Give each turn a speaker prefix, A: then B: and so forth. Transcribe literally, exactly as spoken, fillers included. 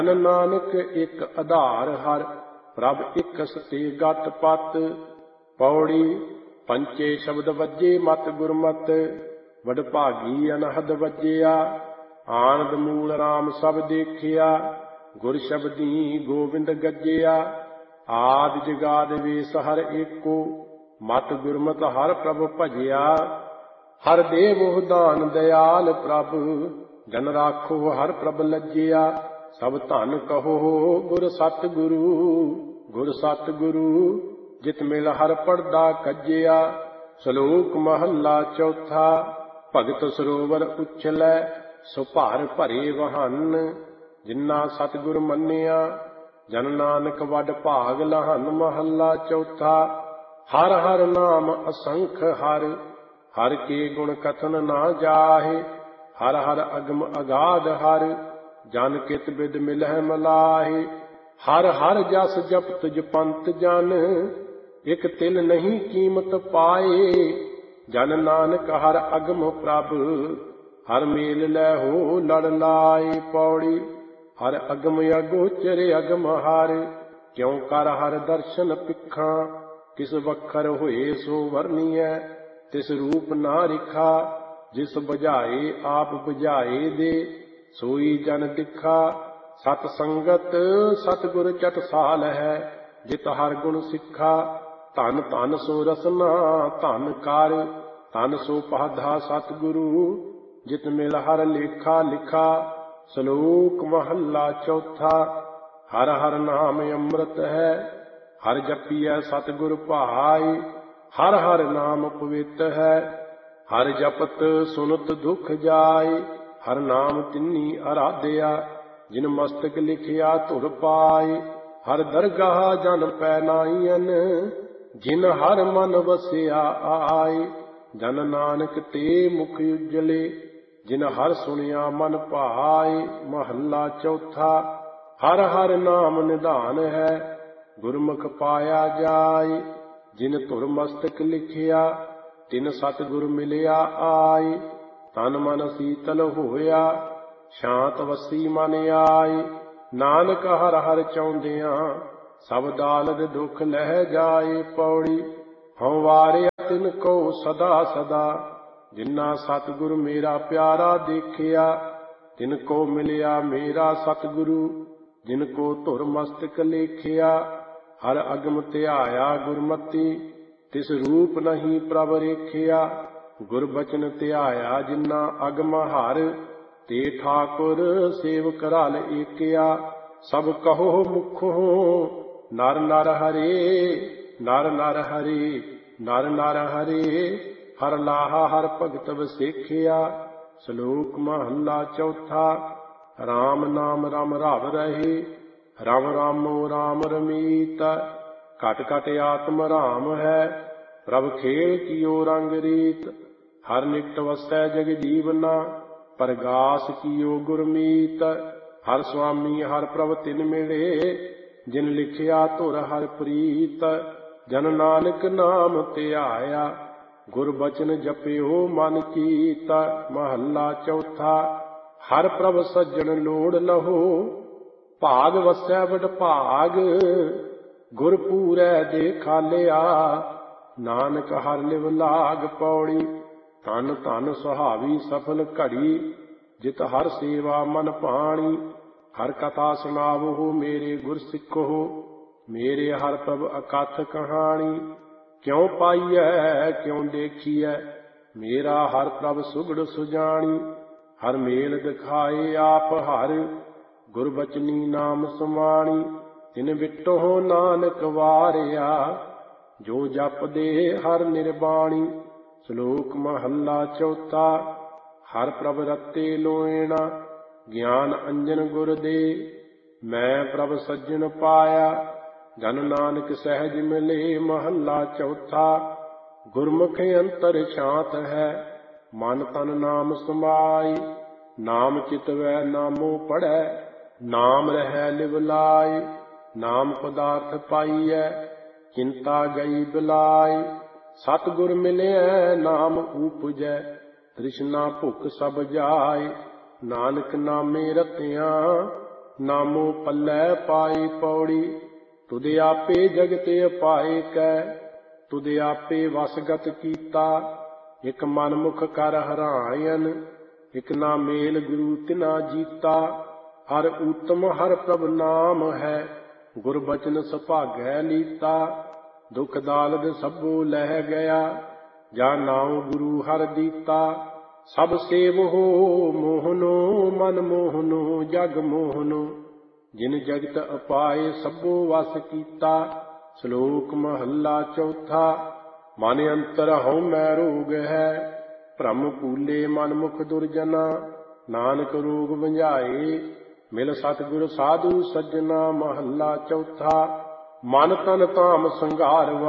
A: ਜਨ ਨਾਨਕ ਇੱਕ ਆਧਾਰ ਹਰ, ਪ੍ਰਭ ਇਕਸ ਤੇ ਗਤ ਪਤ। ਪੌੜੀ ਪੰਚੇ ਸ਼ਬਦ ਵੱਜੇ ਮਤ ਗੁਰਮਤ, ਵਡਭਾਗੀ ਅਨਹਦ ਵੱਜਿਆ। ਆਨੰਦ ਮੂਲ ਰਾਮ ਸਭ ਦੇਖਿਆ, ਗੁਰ ਸ਼ਬਦੀ ਗੋਬਿੰਦ ਗੱਜਿਆ। ਆਦਿ ਜਗਾਦਿ ਵੇਸ ਹਰ ਏਕੋ, ਮਤ ਗੁਰਮਤਿ ਹਰ ਪ੍ਰਭ ਭਜਿਆ। ਹਰ ਦੇਵ ਦਾਨ ਦਿਆਲ ਪ੍ਰਭ, ਜਨ ਰਾਖੋ ਹਰ ਪ੍ਰਭ ਲੱਜਿਆ। ਸਭ ਧਨ ਕਹੋ ਗੁਰ ਸਤਿ ਗੁਰੂ, ਗੁਰ ਸਤਿ ਗੁਰੂ ਜਿਤ ਮਿਲ ਹਰ ਪੜਦਾ ਕੱਜਿਆ। ਸ਼ਲੋਕ ਮਹੱਲਾ ਚੌਥਾ। ਭਗਤ ਸਰੋਵਰ ਉਛਲੈ, ਸੋ ਭਰ ਭਰੇ ਵਹਨ। ਜਿਨ੍ਹਾਂ ਸਤਿਗੁਰ ਮੰਨਿਆ, ਜਨ ਨਾਨਕ ਵੱਡ ਭਾਗ ਲਹਨ। ਮਹੱਲਾ ਚੌਥਾ। ਹਰ ਹਰ ਨਾਮ ਅਸੰਖ ਹਰ, ਹਰ ਕੇ ਗੁਣ ਕਥਨ ਨਾ ਜਾਹੇ। ਹਰ ਹਰ ਅਗਮ ਅਗਾਧ ਹਰ, ਜਨ ਕਿਤ ਬਿਦ ਮਿਲਹਿ ਮਲਾਹੇ। ਹਰ ਹਰ ਜਸ ਜਪਤ ਜਪੰਤ ਜਨ, ਇਕ ਤਿਲ ਨਹੀਂ ਕੀਮਤ ਪਾਏ। ਜਨ ਨਾਨਕ ਹਰ ਅਗਮ ਪ੍ਰਭ, ਹਰ ਮੇਲ ਲੈ ਹੋ ਲੜ ਲਾਏ। ਪੌੜੀ ਹਰ ਅਗਮ ਅਗੋਚਰ ਅਗਮ ਹਰ, ਕਿਉ ਕਰ ਹਰ ਦਰਸ਼ਨ ਪਿੱਖਾਂ। ਕਿਸ ਵਖਰ ਹੋਏ ਸੋ ਵਰਨੀਐ, ਤਿਸ ਰੂਪ ਨਾ ਰਿਖਾ। ਜਿਸ ਬੁਝਾਏ ਆਪ ਬੁਝਾਏ ਦੇ, ਸੋਈ ਜਨ ਦਿਖਾ। ਸਤ ਸੰਗਤ ਸਤਿਗੁਰ ਚਟਸਾਲ ਹੈ, ਜਿਤ ਹਰ ਗੁਣ ਸਿੱਖਾ। ਧਨ ਧਨ ਸੋ ਰਸਨਾ ਧਨ ਕਰ, ਧਨ ਸੋ ਪਾਧਾ ਸਤਿਗੁਰੂ। ਜਿਤ ਮਿਲ ਹਰ ਲੇਖਾ ਲਿਖਾ। ਸ਼ਲੋਕ ਮਹੱਲਾ ਚੌਥਾ। ਹਰ ਹਰ ਨਾਮ ਅੰਮ੍ਰਿਤ ਹੈ, ਹਰ ਜਪੀਐ ਸਤਿਗੁਰ ਭਾਈ। ਹਰ ਹਰ ਨਾਮ ਪਵਿੱਤ ਹੈ, ਹਰ ਜਪਤ ਸੁਨਤ ਦੁਖ ਜਾਏ। ਹਰ ਨਾਮ ਤਿੰਨੀ ਅਰਾਧਿਆ, ਜਿਨ ਮਸਤਕ ਲਿਖਿਆ ਧੁਰ ਪਾਏ। ਹਰ ਦਰਗਾਹ ਜਨ ਪੈ ਨਾਈਐਨ, ਜਿਨ ਹਰ ਮਨ ਵਸਿਆ ਆਏ। ਜਨ ਨਾਨਕ ਤੇ ਮੁਖ ਉਜਲੇ, ਜਿਨ ਹਰ ਸੁਣਿਆ ਮਨ ਭਾਏ। ਮਹੱਲਾ ਚੌਥਾ। ਹਰ ਹਰ ਨਾਮ ਨਿਧਾਨ ਹੈ, ਗੁਰਮੁਖ ਪਾਇਆ ਜਾਏ। ਜਿਨ ਧੁਰ ਮਸਤਕ ਲਿਖਿਆ, ਤਿਨ ਸਤਿਗੁਰ ਮਿਲਿਆ ਆਏ। ਤਨ ਮਨ ਸੀਤਲ ਹੋਇਆ, ਸ਼ਾਂਤ ਵਸੀ ਮਨ ਆਏ। ਨਾਨਕ ਹਰ ਹਰ ਚਾਹੁੰਦਿਆਂ, ਸਭ ਦਾਲਦ ਦੁਖ ਲਹਿ ਜਾਏ। ਪੌੜੀ ਹਉ ਵਾਰਿਆ ਤਿਨ ਕੋ ਸਦਾ ਸਦਾ, ਜਿਨ੍ਹਾਂ ਸਤਿਗੁਰ ਮੇਰਾ ਪਿਆਰਾ ਦੇਖਿਆ। ਤਿਨ ਕੋ ਮਿਲਿਆ ਮੇਰਾ ਸਤਿਗੁਰੂ, ਜਿਨ ਕੋ ਧੁਰ ਮਸਤਕ ਲੇਖਿਆ। ਹਰ ਅਗਮ ਧਿਆਇਆ ਗੁਰਮਤੀ, ਤਿਸ ਰੂਪ ਨਹੀਂ ਪ੍ਰਭ ਰੇਖਿਆ। ਗੁਰ ਬਚਨ ਧਿਆਇਆ ਜਿਨ੍ਹਾਂ ਅਗਮ ਹਰ, ਤੇ ਠਾਕੁਰ ਸੇਵਕ ਰਲ ਏਕਿਆ। ਸਭ ਕਹੋ ਮੁਖੋਂ ਨਰ ਨਰ ਹਰੇ, ਨਰ ਨਰ ਹਰੇ, ਨਰ ਨਰ ਹਰੇ। ਹਰ ਲਾਹਾ ਹਰ ਭਗਤ ਵਸੇਖਿਆ। ਸ਼ਲੋਕ ਮਹੱਲਾ ਚੌਥਾ। ਰਾਮ ਨਾਮ ਰਮ ਰਵ ਰਹੇ, ਰਮ ਰਾਮੋ ਰਾਮ ਰਮੀਤ। ਘਟ ਘਟ ਆਤਮ ਰਾਮ ਹੈ, ਪ੍ਰਭ ਖੇਲ ਕੀਓ ਰੰਗ ਰੀਤ। ਹਰ ਨਿਕਟ ਵਸੈ ਜਗ ਜੀਵਨਾ, ਪਰਗਾਸ ਕੀਓ ਗੁਰਮੀਤ। ਹਰ ਸੁਆਮੀ ਹਰ ਪ੍ਰਭ ਤਿਨ ਮਿਲੇ, ਜਿਨ ਲਿਖਿਆ ਧੁਰ ਹਰ ਪ੍ਰੀਤ। ਜਨ ਨਾਨਕ ਨਾਮ ਧਿਆਇਆ, ਗੁਰ ਬਚਨ ਜਪਿਓ ਮਨ ਚੀਤ। ਮਹੱਲਾ ਚੌਥਾ। ਹਰ ਪ੍ਰਭ ਸੱਜਣ ਲੋੜ ਲਹੋ, ਭਾਗ ਵਸੈ ਵਡ ਭਾਗ। ਗੁਰ ਪੂਰੈ ਦੇ ਖਾਲਿਆ, ਨਾਨਕ ਹਰ ਲਿਵ ਲਾਗ। ਪੌੜੀ ਧਨ ਧਨ ਸੁਹਾਵੀ ਸਫਲ ਘੜੀ, ਜਿਤ ਹਰ ਸੇਵਾ ਮਨ ਭਾਣੀ। ਹਰ ਕਥਾ ਸੁਣਾਵੋ ਮੇਰੇ ਗੁਰ ਸਿੱਖੋ, ਮੇਰੇ ਹਰ ਪ੍ਰਭ ਅਕਥ ਕਹਾਣੀ। ਕਿਉ ਪਾਈਐ ਕਿਉ ਦੇਖੀਐ, ਮੇਰਾ ਹਰ ਪ੍ਰਭ ਸੁਗੜ ਸੁਜਾਣੀ। ਹਰ ਮੇਲ ਦਿਖਾਏ ਆਪ ਹਰ, ਗੁਰ ਬਚਨੀ ਨਾਮ ਸਮਾਣੀ। ਤਿਨ ਬਿਟੋ ਨਾਨਕ ਵਾਰਿਆ, ਜੋ ਜਪਦੇ ਹਰ ਨਿਰਬਾਣੀ। ਸ਼ਲੋਕ ਮਹੱਲਾ ਚੌਥਾ। ਹਰ ਪ੍ਰਭ ਰਤੇ ਲੋਇਣਾ, ਗਿਆਨ ਅੰਜਨ ਗੁਰ ਦੇ। ਮੈਂ ਪ੍ਰਭ ਸੱਜਣ ਪਾਇਆ, ਜਨ ਨਾਨਕ ਸਹਿਜ ਮਿਲੇ। ਮਹੱਲਾ ਚੌਥਾ। ਗੁਰਮੁਖ ਅੰਤਰ ਸ਼ਾਂਤ ਹੈ, ਮਨ ਤਨ ਨਾਮ ਸਮਾਈ। ਨਾਮ ਚਿਤਵੈ ਨਾਮੋ ਪੜ੍ਹੈ, ਨਾਮ ਰਹਿ ਲਿਵ ਲਾਈ। ਨਾਮ ਪਦਾਰਥ ਪਾਈਐ, ਚਿੰਤਾ ਗਈ ਬਿਲਾਈ। ਸਤਿਗੁਰ ਮਿਲਿਐ ਨਾਮ ਊਪਜੈ, ਤ੍ਰਿਸ਼ਨਾ ਭੁਖ ਸਭ ਜਾਏ। ਨਾਨਕ ਨਾਮੇ ਰਤਿਆ, ਨਾਮੋ ਪੱਲੇ ਪਾਏ ਪੌੜੀ। ਤੁਧ ਆਪੇ ਜਗਤ ਅਪਾਏ ਕੈ, ਤੁਧ ਆਪੇ ਵਸਗਤ ਕੀਤਾ। ਇਕ ਮਨ ਮੁਖ ਕਰ ਹਰਾਇਨ, ਇਕ ਨਾ ਮੇਲ ਗੁਰੂ ਤਿਨਾ ਜੀਤਾ। ਹਰ ਊਤਮ ਹਰ ਪ੍ਰਭ ਨਾਮ ਹੈ, ਗੁਰ ਬਚਨ ਸੁਭਾਗੈ ਲੀਤਾ। ਦੁਖ ਦਾਲਦ ਸਭੋ ਲਹਿ ਗਿਆ, ਜਾ ਨਾਉ ਗੁਰੂ ਹਰਿ ਦੀਤਾ। ਸਭ ਸੇਵਹੁ ਮੋਹਨੋ, ਮਨ ਮੋਹਨੋ ਜਗ ਮੋਹਨੋ। ਜਿਨ ਜਗਤ ਅਪਾਏ ਸਭੋ ਵਸ ਕੀਤਾ। ਸ਼ਲੋਕ ਮਹੱਲਾ ਚੌਥਾ। ਮਨ ਅੰਤਰ ਹਉ ਮੈ ਰੋਗ ਹੈ, ਭ੍ਰਮ ਭੂਲੇ ਮਨ ਮੁਖ ਦੁਰਜਨਾ। ਨਾਨਕ ਰੋਗ ਬੁਝਾਏ, ਮਿਲ ਸਤਿਗੁਰ ਸਾਧੂ ਸੱਜਣਾ। ਮਹੱਲਾ ਚੌਥਾ। ਮਨ ਤਨ ਧਾਮ ਸੰਘਾਰ